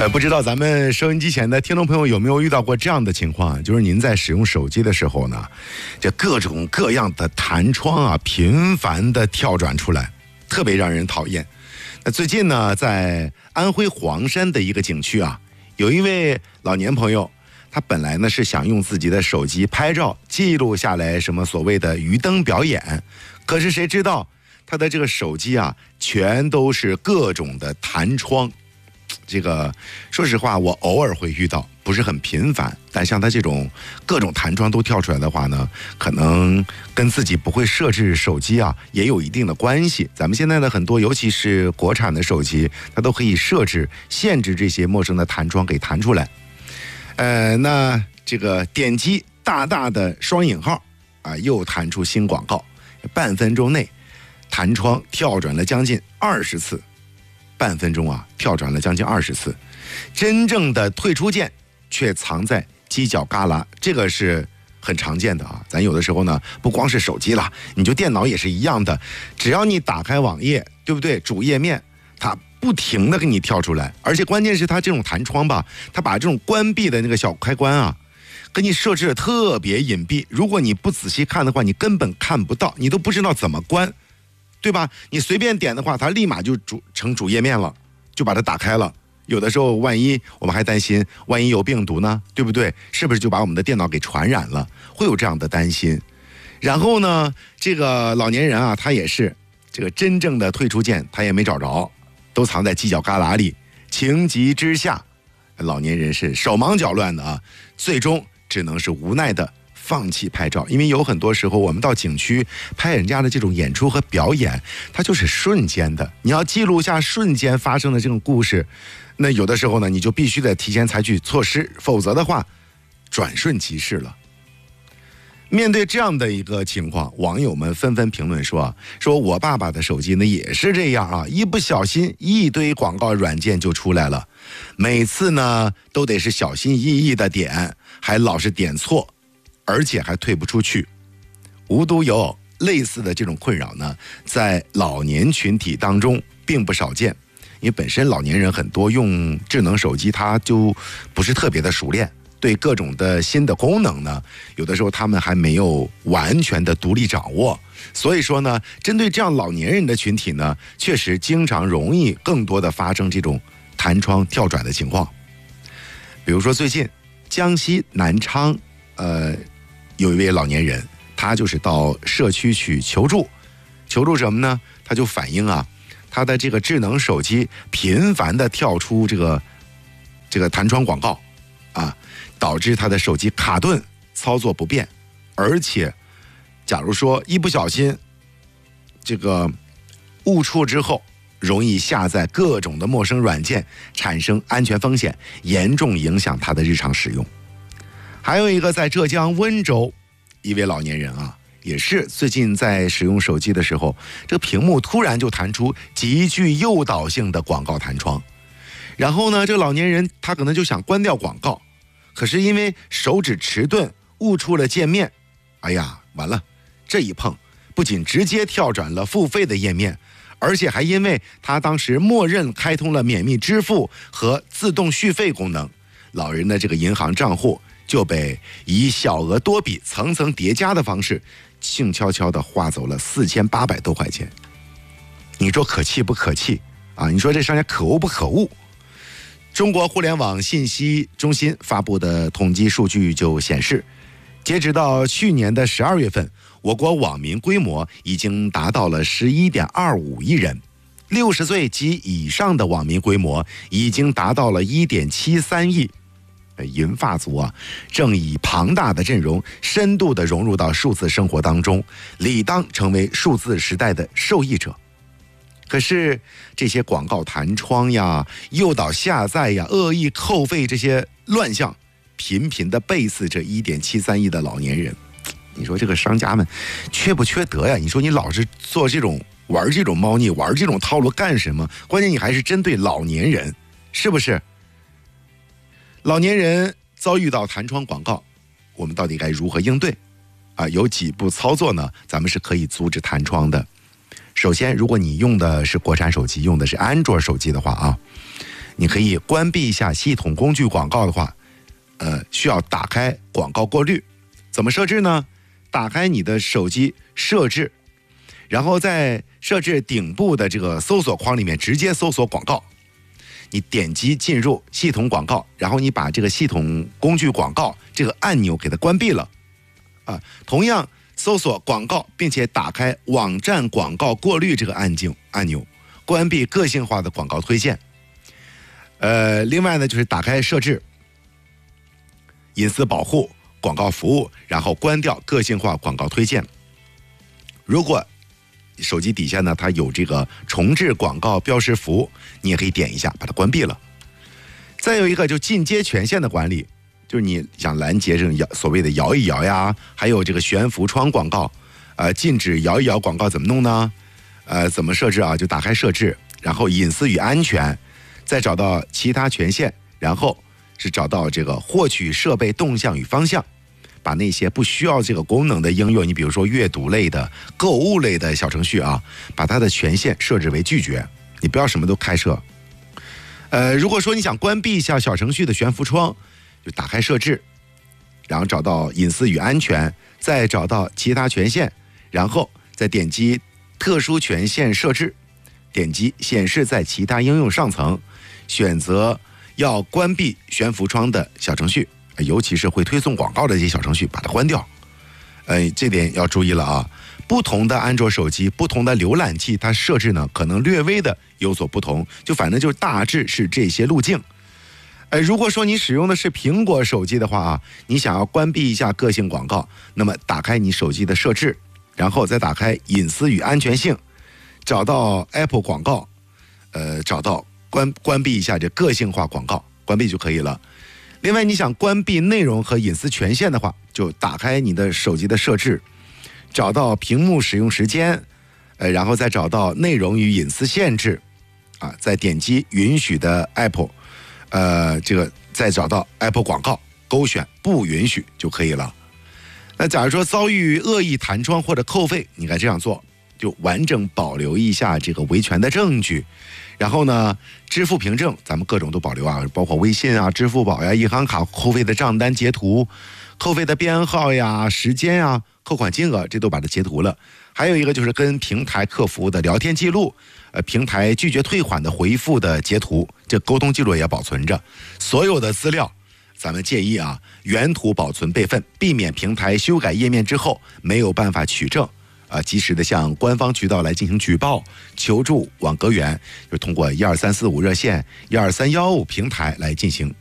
不知道咱们收音机前的听众朋友有没有遇到过这样的情况，就是您在使用手机的时候呢，这各种各样的弹窗啊频繁的跳转出来，特别让人讨厌。那最近呢，在安徽黄山的一个景区啊，有一位老年朋友，他本来呢是想用自己的手机拍照记录下来什么所谓的鱼灯表演，可是谁知道他的这个手机啊全都是各种的弹窗。这个说实话我偶尔会遇到，不是很频繁，但像他这种各种弹窗都跳出来的话呢，可能跟自己不会设置手机啊也有一定的关系。咱们现在的很多尤其是国产的手机，它都可以设置限制这些陌生的弹窗给弹出来。那这个点击大大的双引号啊，又弹出新广告，半分钟内弹窗跳转了将近20次，半分钟啊跳转了将近20次，真正的退出键却藏在犄角旮旯，这个是很常见的啊。咱有的时候呢，不光是手机了，你就电脑也是一样的，只要你打开网页，对不对？主页面它不停的给你跳出来，而且关键是它这种弹窗吧，它把这种关闭的那个小开关啊，给你设置的特别隐蔽，如果你不仔细看的话，你根本看不到，你都不知道怎么关，对吧？你随便点的话，它立马就成主页面了，就把它打开了。有的时候万一我们还担心万一有病毒呢，对不对？是不是就把我们的电脑给传染了，会有这样的担心。然后呢，这个老年人啊，他也是这个真正的退出键他也没找着，都藏在犄角旮旯里，情急之下老年人是手忙脚乱的啊，最终只能是无奈的放弃拍照。因为有很多时候我们到景区拍人家的这种演出和表演，它就是瞬间的，你要记录下瞬间发生的这种故事，那有的时候呢你就必须得提前采取措施，否则的话转瞬即逝了。面对这样的一个情况，网友们纷纷评论说我爸爸的手机呢也是这样啊，一不小心一堆广告软件就出来了，每次呢都得是小心翼翼的点，还老是点错，而且还退不出去。无独有偶，类似的这种困扰呢，在老年群体当中并不少见。因为本身老年人很多用智能手机，他就不是特别的熟练，对各种的新的功能呢，有的时候他们还没有完全的独立掌握。所以说呢，针对这样老年人的群体呢，确实经常容易更多的发生这种弹窗跳转的情况。比如说最近江西南昌有一位老年人，他就是到社区去求助什么呢？他就反映啊，他的这个智能手机频繁的跳出这个弹窗广告啊，导致他的手机卡顿，操作不便，而且假如说一不小心这个误触之后，容易下载各种的陌生软件，产生安全风险，严重影响他的日常使用。还有一个在浙江温州一位老年人啊，也是最近在使用手机的时候，这个屏幕突然就弹出极具诱导性的广告弹窗，然后呢，这个老年人他可能就想关掉广告，可是因为手指迟钝误触了界面，哎呀完了，这一碰不仅直接跳转了付费的页面，而且还因为他当时默认开通了免密支付和自动续费功能，老人的这个银行账户就被以小额多笔层层叠加的方式静悄悄地划走了4800多块钱。你说可气不可气啊？你说这商家可恶不可恶？中国互联网信息中心发布的统计数据就显示，截止到去年的12月份，我国网民规模已经达到了11.25亿人，60岁及以上的网民规模已经达到了1.73亿。银发族啊，正以庞大的阵容深度地融入到数字生活当中，理当成为数字时代的受益者。可是这些广告弹窗呀、诱导下载呀、恶意扣费这些乱象，频频地背刺着1.73亿的老年人。你说这个商家们缺不缺德呀？你说你老是做这种玩这种猫腻，玩这种套路干什么？关键你还是针对老年人，是不是？老年人遭遇到弹窗广告，我们到底该如何应对啊？有几步操作呢，咱们是可以阻止弹窗的。首先，如果你用的是国产手机，用的是安卓手机的话啊， 你可以关闭一下系统工具广告的话，需要打开广告过滤。怎么设置呢？打开你的手机设置，然后在设置顶部的这个搜索框里面直接搜索广告，你点击进入系统广告，然后你把这个系统工具广告这个按钮给它关闭了同样搜索广告，并且打开网站广告过滤这个按钮，关闭个性化的广告推荐。另外呢，就是打开设置隐私保护、广告服务，然后关掉个性化广告推荐。如果手机底下呢，它有这个重置广告标识服务，你也可以点一下把它关闭了。再有一个就进阶权限的管理，就是你想拦截这种所谓的摇一摇呀，还有这个悬浮窗广告，禁止摇一摇广告怎么弄呢？怎么设置啊？就打开设置，然后隐私与安全，再找到其他权限，然后是找到这个获取设备动向与方向，把那些不需要这个功能的应用，你比如说阅读类的、购物类的小程序啊，把它的权限设置为拒绝，你不要什么都开设。如果说你想关闭一下小程序的悬浮窗，就打开设置，然后找到隐私与安全，再找到其他权限，然后再点击特殊权限设置，点击显示在其他应用上层，选择要关闭悬浮窗的小程序，尤其是会推送广告的这些小程序，把它关掉。这点要注意了啊！不同的安卓手机、不同的浏览器，它设置呢可能略微的有所不同，就反正就是大致是这些路径。如果说你使用的是苹果手机的话啊，你想要关闭一下个性广告，那么打开你手机的设置，然后再打开隐私与安全性，找到 Apple 广告，找到关闭一下这个性化广告，关闭就可以了。另外，你想关闭内容和隐私权限的话，就打开你的手机的设置，找到屏幕使用时间，然后再找到内容与隐私限制，再点击允许的 Apple，这个再找到 Apple 广告，勾选不允许就可以了。那假如说遭遇恶意弹窗或者扣费，你该这样做，就完整保留一下这个维权的证据。然后呢，支付凭证咱们各种都保留啊，包括微信啊、支付宝呀、银行卡扣费的账单截图、扣费的编号呀、时间啊、扣款金额，这都把它截图了。还有一个就是跟平台客服的聊天记录，平台拒绝退款的回复的截图，这沟通记录也要保存着。所有的资料，咱们建议啊，原图保存备份，避免平台修改页面之后没有办法取证。及时的向官方渠道来进行举报、求助网格员，就通过12345热线、12315平台来进行